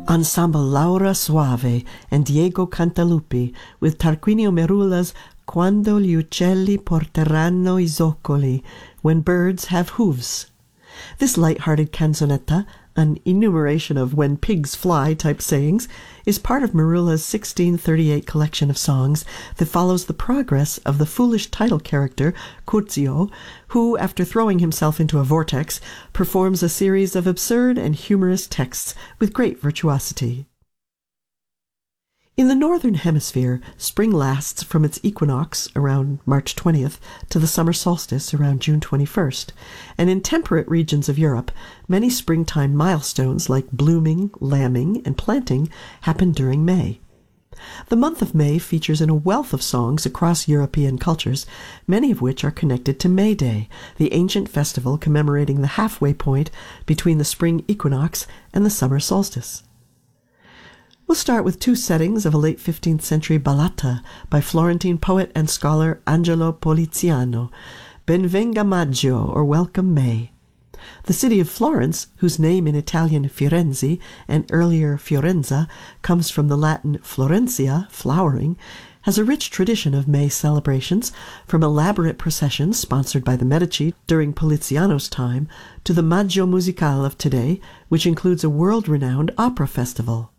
Ensemble Laura Soave and Diego Cantalupi with Tarquinio Merula's Quando gli uccelli porteranno I zoccoli, When Birds Have Hooves. This light-hearted canzonetta, an enumeration of when pigs fly type sayings, is part of Merula's 1638 collection of songs that follows the progress of the foolish title character, Curzio, who, after throwing himself into a vortex, performs a series of absurd and humorous texts with great virtuosity. In the northern hemisphere, spring lasts from its equinox around March 20th to the summer solstice around June 21st, and in temperate regions of Europe, many springtime milestones like blooming, lambing, and planting happen during May. The month of May features in a wealth of songs across European cultures, many of which are connected to May Day, the ancient festival commemorating the halfway point between the spring equinox and the summer solstice. We'll start with two settings of a late 15th century ballata by Florentine poet and scholar Angelo Poliziano, Ben venga Maggio, or Welcome May. The city of Florence, whose name in Italian Firenze and earlier Fiorenza comes from the Latin florentia, flowering, has a rich tradition of May celebrations, from elaborate processions sponsored by the Medici during Poliziano's time to the Maggio Musicale of today, which includes a world-renowned opera festival.